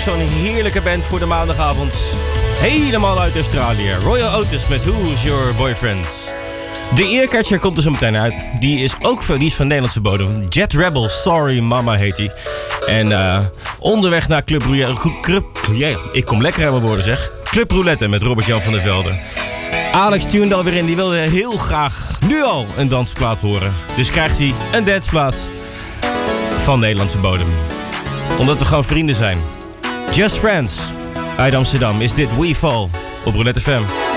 zo'n heerlijke band voor de maandagavond. Helemaal uit Australië. Royal Otis met Who's Your Boyfriend. De earcatcher komt er zo meteen uit. Die is van Nederlandse bodem. Jet Rebel, Sorry Mama heet hij. En onderweg naar Club Roulette met Robert-Jan van der Velde. Alex tuned alweer in. Die wilde heel graag nu al een dansplaat horen. Dus krijgt hij een danceplaat van Nederlandse bodem. Omdat we gewoon vrienden zijn. Just Friends uit Amsterdam is dit We Fall op Roulette FM.